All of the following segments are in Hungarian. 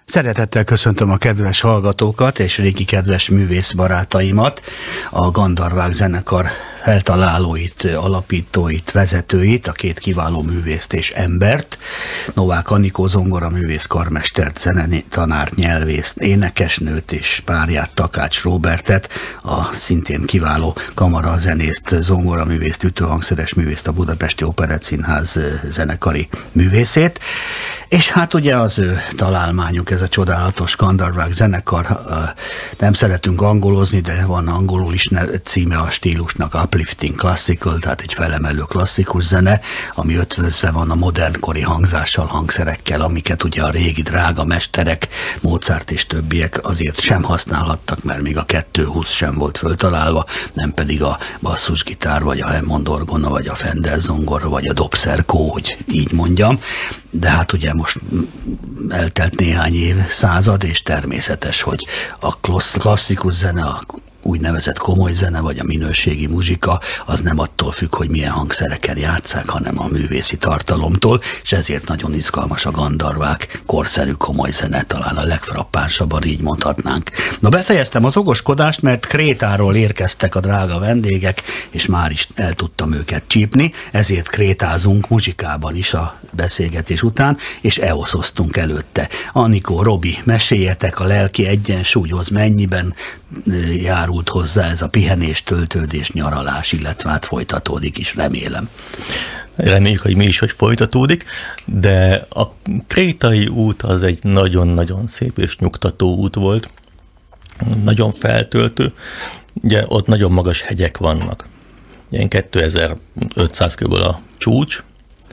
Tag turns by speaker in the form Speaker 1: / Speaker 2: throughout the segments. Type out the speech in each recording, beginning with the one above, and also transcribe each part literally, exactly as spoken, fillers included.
Speaker 1: Szeretettel köszöntöm a kedves hallgatókat és régi kedves művész barátaimat, a Gandharvák zenekar feltalálóit, alapítóit, vezetőit, a két kiváló művészt és embert, Novák Anikó zongoraművész, karmestert, zenetanárt, nyelvészt, énekesnőt és párját, Takács Róbertet, a szintén kiváló kamarazenészt, zongoraművészt, ütőhangszeres művészt, a Budapesti Operettszínház zenekari művészét, és hát ugye az ő találmányuk, ez a csodálatos Gandharvák zenekar, nem szeretünk angolozni, de van angolul is címe a stílusnak, Uplifting Classical, tehát egy felemelő klasszikus zene, ami ötvözve van a modernkori hangzással, hangszerekkel, amiket ugye a régi drága mesterek, Mozart és többiek azért sem használhattak, mert még a kettőhúsz sem volt föltalálva, nem pedig a basszusgitár, vagy a Hammond orgona, vagy a Fender zongora, vagy a Dobszerkó, hogy így mondjam. De hát ugye most eltelt néhány évszázad, és természetes, hogy a klasszikus zene, a úgynevezett komoly zene, vagy a minőségi muzsika, az nem attól függ, hogy milyen hangszereken játsszák, hanem a művészi tartalomtól, és ezért nagyon izgalmas a Gandharvák korszerű komoly zene, talán a legfrappánsabban, így mondhatnánk. Na, befejeztem az okoskodást, mert Krétáról érkeztek a drága vendégek, és már is el tudtam őket csípni, ezért krétázunk muzsikában is a beszélgetés után, és eoszoztunk előtte. Anikó, Robi, meséljetek, a lelki egyensúlyhoz mennyiben járult hozzá ez a pihenés, töltődés, nyaralás, illetve hát folytatódik is, remélem.
Speaker 2: Reméljük, hogy mi is, hogy folytatódik, de a krétai út az egy nagyon-nagyon szép és nyugtató út volt, nagyon feltöltő, ugye ott nagyon magas hegyek vannak. Ilyen kétezer-ötszáz körül a csúcs,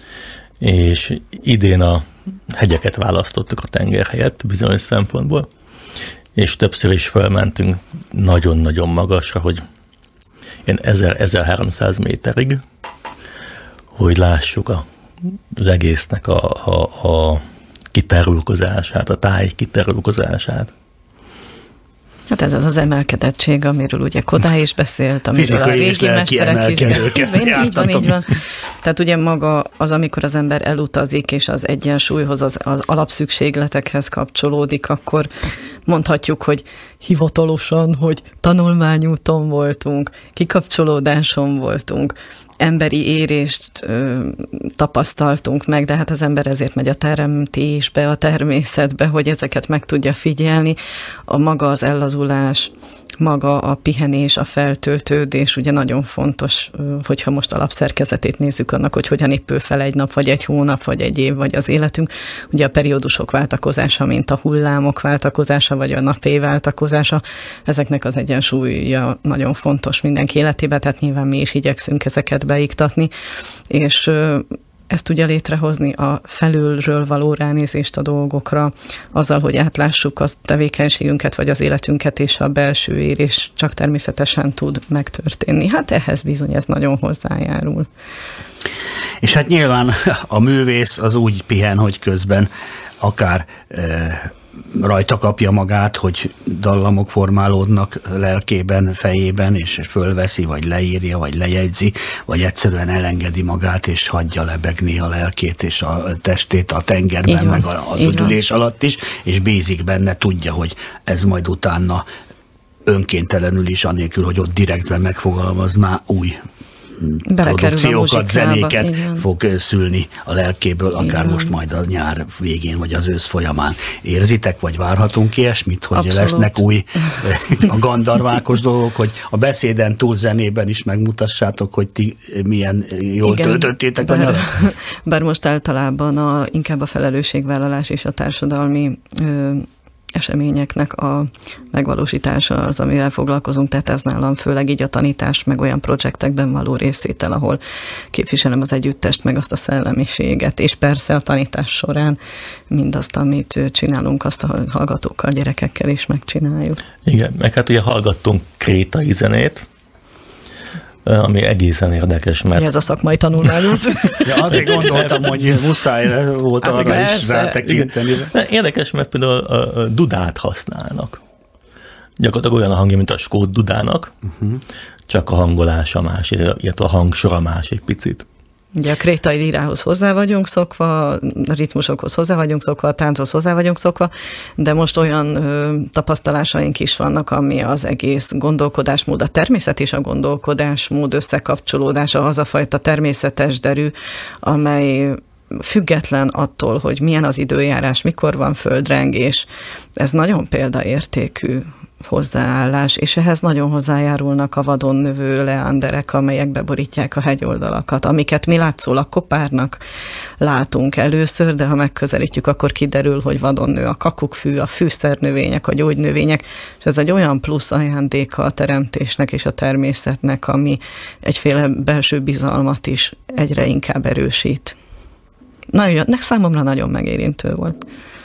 Speaker 2: és idén a hegyeket választottuk a tenger helyett bizonyos szempontból, és többször is felmentünk nagyon-nagyon magasra, hogy ilyen ezer-ezerháromszáz méterig, hogy lássuk a, az egésznek a, a, a kiterülkozását, a táj kiterülkozását.
Speaker 3: Hát ez az az emelkedettség, amiről ugye Kodály is beszélt, amiről
Speaker 1: fizikai
Speaker 3: a régi mesterek is. Így van, így van. Tehát ugye maga az, amikor az ember elutazik, és az egyensúlyhoz, az, az alapszükségletekhez kapcsolódik, akkor mondhatjuk, hogy hivatalosan, hogy tanulmányúton voltunk, kikapcsolódáson voltunk, emberi érést ö, tapasztaltunk meg, de hát az ember ezért megy a teremtésbe, a természetbe, hogy ezeket meg tudja figyelni. A maga az ellazulás, maga a pihenés, a feltöltődés, ugye nagyon fontos, hogyha most alapszerkezetét nézzük annak, hogy hogyan épül fel egy nap, vagy egy hónap, vagy egy év, vagy az életünk. Ugye a periódusok váltakozása, mint a hullámok váltakozása, vagy a napé váltakozása, ezeknek az egyensúlya nagyon fontos mindenki életében, tehát nyilván mi is igyekszünk ezeket beiktatni, és ezt tudja létrehozni a felülről való ránézést a dolgokra, azzal, hogy átlássuk a tevékenységünket, vagy az életünket, és a belső érés csak természetesen tud megtörténni. Hát ehhez bizony ez nagyon hozzájárul.
Speaker 1: És hát nyilván a művész az úgy pihen, hogy közben akár e, rajta kapja magát, hogy dallamok formálódnak lelkében, fejében, és fölveszi, vagy leírja, vagy lejegyzi, vagy egyszerűen elengedi magát, és hagyja lebegni a lelkét és a testét a tengerben, meg az ödülés alatt is, és bízik benne, tudja, hogy ez majd utána önkéntelenül is, anélkül, hogy ott direktben megfogalmaz, már új produkciókat, zenéket fog szülni a lelkéből, akár igen. Most majd a nyár végén, vagy az ősz folyamán. Érzitek, vagy várhatunk ilyesmit, hogy abszolút lesznek új a gandharvákos dolgok, hogy a beszéden túl zenében is megmutassátok, hogy ti milyen jól igen, töltöttétek bár, a nyarat?
Speaker 3: Bár most általában a, inkább a felelősségvállalás és a társadalmi ö, eseményeknek a megvalósítása az, amivel foglalkozunk, tehát ez nálam főleg így a tanítás, meg olyan projektekben való részvétel, ahol képviselem az együttest, meg azt a szellemiséget, és persze a tanítás során mindazt, amit csinálunk, azt a hallgatókkal, gyerekekkel is megcsináljuk.
Speaker 2: Igen, meg hát ugye hallgattunk krétai zenét, ami egészen érdekes, mert...
Speaker 3: Ez a szakmai tanulmányút.
Speaker 1: Ja, azért gondoltam, hogy muszáj volt hát arra igen, is rátekinteni.
Speaker 2: Érdekes, mert például a dudát használnak. Gyakorlatilag olyan a hangja, mint a skót dudának, uh-huh. csak a hangolása más, illetve a hangsora más egy picit.
Speaker 3: Ugye a krétai lírához hozzá vagyunk szokva, a ritmusokhoz hozzá vagyunk szokva, a tánchoz hozzá vagyunk szokva, de most olyan ö, tapasztalásaink is vannak, ami az egész gondolkodásmód, a természet és a gondolkodásmód összekapcsolódása, az a fajta természetes derű, amely független attól, hogy milyen az időjárás, mikor van földrengés. Ez nagyon példaértékű hozzáállás, és ehhez nagyon hozzájárulnak a vadon növő leánderek, amelyek beborítják a hegyoldalakat, amiket mi látszólag kopárnak látunk először, de ha megközelítjük, akkor kiderül, hogy vadon nő a kakukkfű, a fűszernövények, a gyógynövények, és ez egy olyan plusz ajándéka a teremtésnek és a természetnek, ami egyféle belső bizalmat is egyre inkább erősít. Nagyon, számomra nagyon megérintő volt.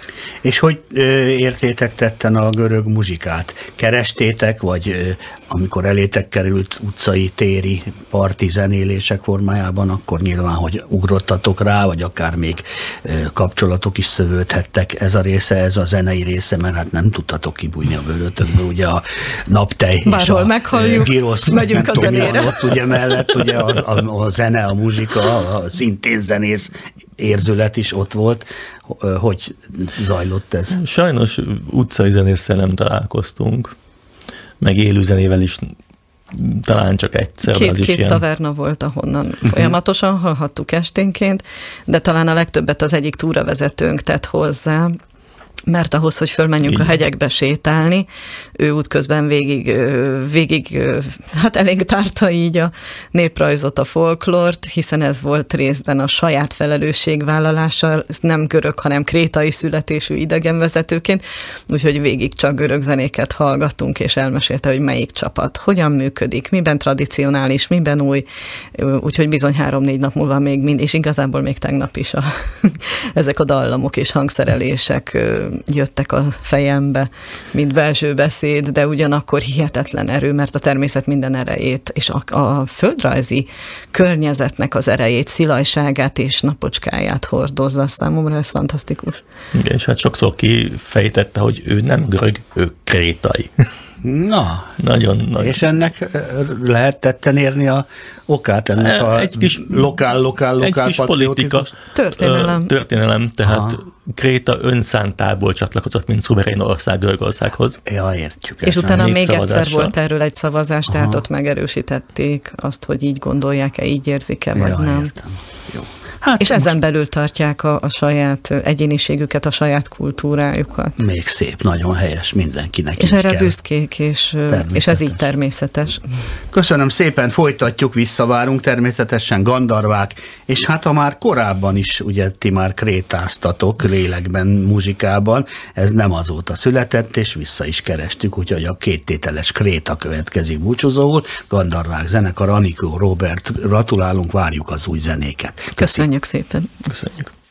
Speaker 1: És hogy ö, értétek tetten a görög muzsikát? Kerestétek, vagy ö, amikor elétek került utcai, téri, parti zenélések formájában, akkor nyilván, hogy ugrottatok rá, vagy akár még ö, kapcsolatok is szövődhettek. Ez a része, ez a zenei része, mert hát nem tudtatok kibújni a bőrötökből, ugye a naptej
Speaker 3: Bárhol
Speaker 1: és a
Speaker 3: meghalljuk,
Speaker 1: girosz,
Speaker 3: megyünk a zenére.
Speaker 1: Ott ugye mellett ugye a, a, a zene, a muzsika, a szintén zenész érzület is ott volt. Hogy zajlott ez?
Speaker 2: Sajnos utcai zenésszel nem találkoztunk, meg élőzenével is talán csak egyszer.
Speaker 3: Két,
Speaker 2: az is
Speaker 3: két
Speaker 2: ilyen...
Speaker 3: taverna volt, ahonnan folyamatosan hallhattuk esténként, de talán a legtöbbet az egyik túravezetőnk tett hozzá, mert ahhoz, hogy fölmenjünk a hegyekbe sétálni, ő útközben végig, végig, hát elég tárta így a néprajzot, a folklort, hiszen ez volt részben a saját felelősségvállalása, nem görög, hanem krétai születésű idegenvezetőként, úgyhogy végig csak görög zenéket hallgattunk, és elmesélte, hogy melyik csapat, hogyan működik, miben tradicionális, miben új, úgyhogy bizony három-négy nap múlva még mind, és igazából még tegnap is a, ezek a dallamok és hangszerelések jöttek a fejembe, mint belső beszéd, de ugyanakkor hihetetlen erő, mert a természet minden erejét, és a, a földrajzi környezetnek az erejét, szilajságát és napocskáját hordozza. Számomra ez fantasztikus.
Speaker 2: Igen, és hát sokszor kifejtette, hogy ő nem görög, ő krétai.
Speaker 1: Na,
Speaker 2: nagyon, nagyon.
Speaker 1: És ennek lehet tetten érni a okát, ennek a
Speaker 2: egy kis,
Speaker 1: lokál, lokál, lokál
Speaker 2: egy kis politika.
Speaker 3: Történelem.
Speaker 2: Történelem, tehát Aha. Kréta önszántából csatlakozott, mint szuverén ország Görögországhoz.
Speaker 1: Ja, értjük.
Speaker 3: És utána még egyszer volt erről egy szavazás, Aha. tehát ott megerősítették azt, hogy így gondolják-e, így érzik-e, vagy
Speaker 1: ja,
Speaker 3: nem.
Speaker 1: Értem. Jó. Hát
Speaker 3: és ezen belül tartják a, a saját egyéniségüket, a saját kultúrájukat.
Speaker 1: Még szép, nagyon helyes, mindenkinek.
Speaker 3: És erre
Speaker 1: kell.
Speaker 3: büszkék, és, és ez így természetes.
Speaker 1: Köszönöm szépen, folytatjuk, visszavárunk természetesen, Gandarvák, és hát ha már korábban is, ugye ti már krétáztatok lélekben, muzsikában, ez nem azóta született, és vissza is kerestük, úgyhogy a kéttételes kréta következik búcsúzóul. Gandarvák zenekar, Anikó, Robert, gratulálunk, várjuk az új zenéket.
Speaker 3: Köszönjük szépen.
Speaker 2: Köszönjük.